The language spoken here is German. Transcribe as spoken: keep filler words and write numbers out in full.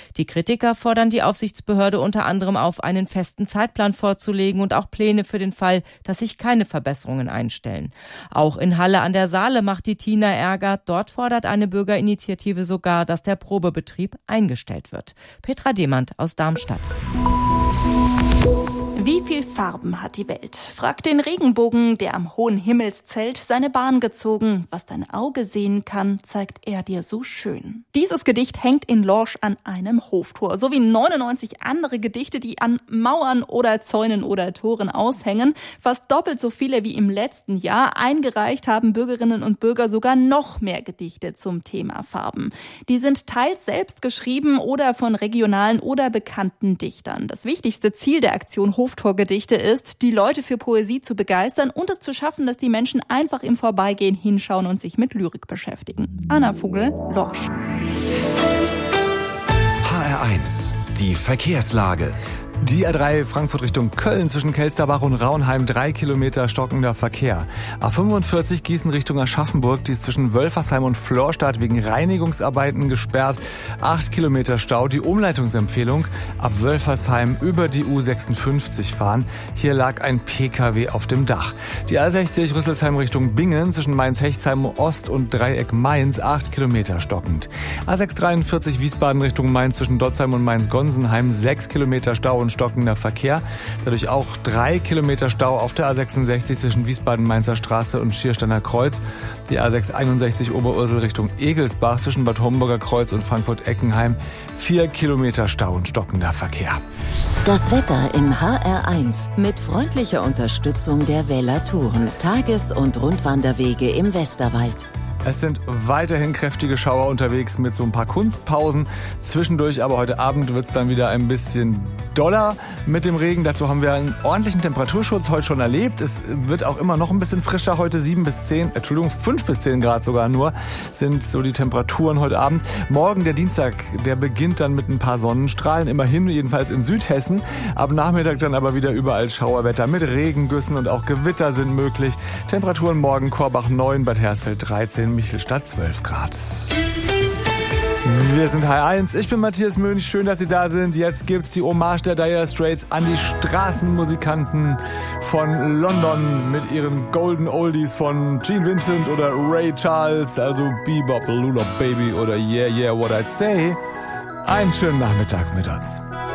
Die Kritiker fordern die Aufsichtsbehörde unter anderem auf, einen festen Zeitplan vorzulegen und auch Pläne für den Fall, dass sich keine Verbesserungen einstellen. Auch in Halle an der Saale macht die Tina Ärger. Dort fordert eine Bürgerinitiative sogar, dass der Probebetrieb eingestellt wird. Petra Demand aus Darmstadt. Wie viel Farben hat die Welt? Fragt den Regenbogen, der am hohen Himmelszelt seine Bahn gezogen. Was dein Auge sehen kann, zeigt er dir so schön. Dieses Gedicht hängt in Lorsch an einem Hoftor, sowie neunundneunzig andere Gedichte, die an Mauern oder Zäunen oder Toren aushängen. Fast doppelt so viele wie im letzten Jahr. Eingereicht haben Bürgerinnen und Bürger sogar noch mehr Gedichte zum Thema Farben. Die sind teils selbst geschrieben oder von regionalen oder bekannten Dichtern. Das wichtigste Ziel der Aktion Hoftorgedichte ist, die Leute für Poesie zu begeistern und es zu schaffen, dass die Menschen einfach im Vorbeigehen hinschauen und sich mit Lyrik beschäftigen. Anna Vogel, Lorsch. H R eins, die Verkehrslage. Die A drei Frankfurt Richtung Köln zwischen Kelsterbach und Raunheim, drei Kilometer stockender Verkehr. A fünfundvierzig Gießen Richtung Aschaffenburg, die ist zwischen Wölfersheim und Florstadt wegen Reinigungsarbeiten gesperrt. acht Kilometer Stau. Die Umleitungsempfehlung, ab Wölfersheim über die U sechsundfünfzig fahren. Hier lag ein P K W auf dem Dach. Die A sechzig Rüsselsheim Richtung Bingen zwischen Mainz-Hechtsheim Ost und Dreieck Mainz, acht Kilometer stockend. A sechshundertdreiundvierzig Wiesbaden Richtung Mainz zwischen Dotzheim und Mainz-Gonsenheim, sechs Kilometer Stau und stockender Verkehr. Dadurch auch drei Kilometer Stau auf der A sechsundsechzig zwischen Wiesbaden-Mainzer Straße und Schiersteiner Kreuz. Die A sechshunderteinundsechzig Oberursel Richtung Egelsbach zwischen Bad Homburger Kreuz und Frankfurt-Eckenheim. vier Kilometer Stau und stockender Verkehr. Das Wetter in H R eins mit freundlicher Unterstützung der Wähler-Touren. Tages- und Rundwanderwege im Westerwald. Es sind weiterhin kräftige Schauer unterwegs mit so ein paar Kunstpausen. Zwischendurch, aber heute Abend wird es dann wieder ein bisschen doller mit dem Regen. Dazu haben wir einen ordentlichen Temperaturschutz heute schon erlebt. Es wird auch immer noch ein bisschen frischer heute. sieben bis zehn, Entschuldigung, fünf bis zehn Grad sogar nur sind so die Temperaturen heute Abend. Morgen, der Dienstag, der beginnt dann mit ein paar Sonnenstrahlen. Immerhin, jedenfalls in Südhessen. Ab Nachmittag dann aber wieder überall Schauerwetter mit Regengüssen und auch Gewitter sind möglich. Temperaturen morgen Korbach neun, Bad Hersfeld dreizehn, Michelstadt zwölf Grad. Wir sind H R eins, ich bin Matthias Mönch, schön, dass Sie da sind. Jetzt gibt's die Hommage der Dire Straits an die Straßenmusikanten von London mit ihren Golden Oldies von Gene Vincent oder Ray Charles, also Bebop, Lullaby Baby oder Yeah Yeah What I'd Say. Einen schönen Nachmittag mit uns.